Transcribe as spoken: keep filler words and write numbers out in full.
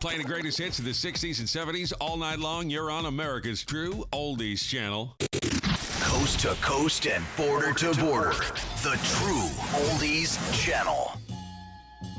Playing the greatest hits of the sixties and seventies all night long. You're on America's True Oldies channel. Coast to coast and border to border. The True Oldies channel.